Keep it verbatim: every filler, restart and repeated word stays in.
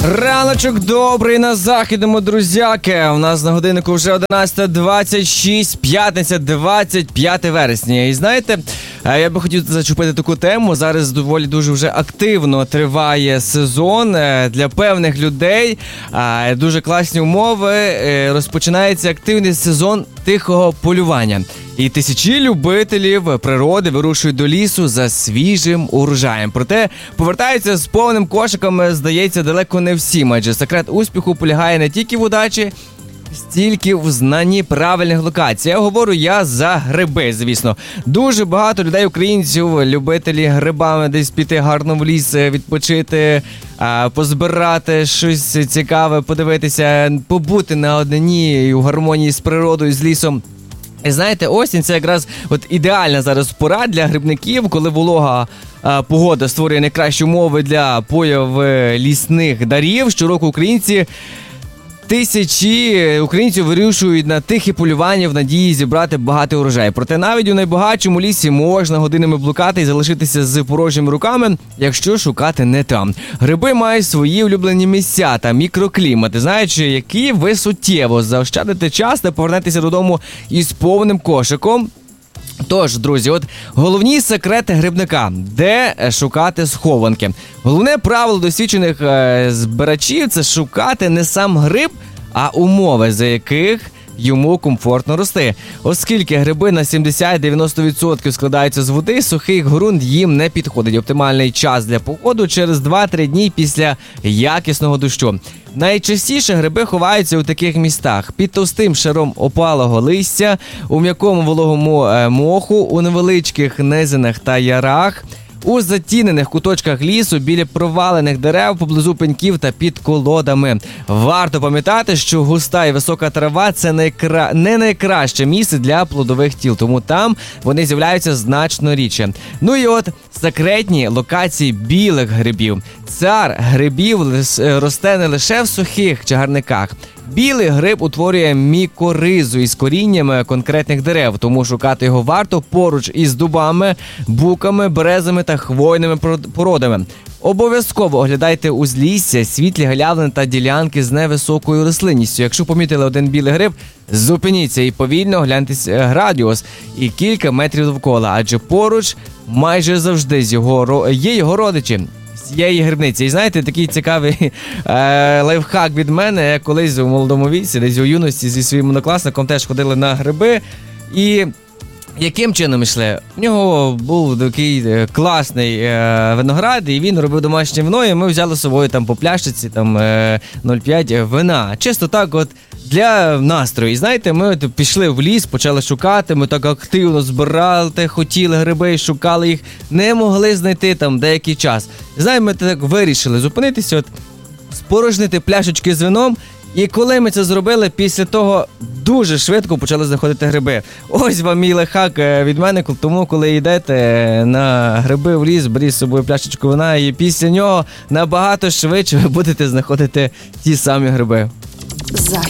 Раночок добрий на західному, друзяки. У нас на годиннику вже одинадцята двадцять шість, п'ятниця, двадцять п'яте вересня. І знаєте, я би хотів зачепити таку тему. Зараз доволі дуже вже активно триває сезон для певних людей. Дуже класні умови. Розпочинається активний сезон тихого полювання. І тисячі любителів природи вирушують до лісу за свіжим урожаєм. Проте повертаються з повним кошиком, здається, далеко не всім. Адже секрет успіху полягає не тільки в удачі, стільки в знанні правильних локацій. Я говорю я за гриби, звісно. Дуже багато людей, українців, любителі грибами десь піти гарно в ліс, відпочити, позбирати щось цікаве, подивитися, побути наодині і у гармонії з природою, з лісом. І знаєте, осінь – це якраз от ідеальна зараз пора для грибників, коли волога а, погода створює найкращі умови для появи лісних дарів. Щороку українці, тисячі українців вирішують на тихі полювання в надії зібрати багатий урожай. Проте навіть у найбагатшому лісі можна годинами блукати і залишитися з порожніми руками, якщо шукати не там. Гриби мають свої улюблені місця та мікроклімати, знаючи, які ви суттєво заощадите час та повернетеся додому із повним кошиком. Тож, друзі, от головні секрети грибника. Де шукати схованки? Головне правило досвідчених е, збирачів – це шукати не сам гриб, а умови, за яких йому комфортно рости. Оскільки гриби на сімдесят-дев'яносто відсотків складаються з води, сухий ґрунт їм не підходить. Оптимальний час для походу через два-три дні після якісного дощу. Найчастіше гриби ховаються у таких містах: під товстим шаром опалого листя, у м'якому вологому моху, у невеличких низинах та ярах, у затінених куточках лісу, біля провалених дерев, поблизу пеньків та під колодами. Варто пам'ятати, що густа і висока трава – це найкра... не найкраще місце для плодових тіл, тому там вони з'являються значно рідше. Ну і от секретні локації білих грибів. Цар грибів росте не лише в сухих чагарниках. Білий гриб утворює мікоризу із коріннями конкретних дерев, тому шукати його варто поруч із дубами, буками, березами та хвойними породами. Обов'язково оглядайте узлісся, світлі галявини та ділянки з невисокою рослинністю. Якщо помітили один білий гриб, зупиніться і повільно огляньте радіус і кілька метрів довкола, адже поруч майже завжди з його, є його родичі цієї грибниці. І знаєте, такий цікавий е, лайфхак від мене. Я колись у молодому віці, десь у юності зі своїм однокласником теж ходили на гриби. І яким чином йшли? У нього був такий класний е, виноград, і він робив домашнє вино, і ми взяли з собою там по пляшечці там, е, нуль п'ять вина. Чисто так от для настрою. І знаєте, ми от пішли в ліс, почали шукати, ми так активно збирали, хотіли гриби, шукали їх, не могли знайти там деякий час. І знаєте, ми так вирішили зупинитися, от, спорожнити пляшечки з вином. І коли ми це зробили, після того дуже швидко почали знаходити гриби. Ось вам мій лайфхак від мене, тому коли йдете на гриби в ліс, беріть з собою пляшечку вина, і після нього набагато швидше ви будете знаходити ті самі гриби. Захід.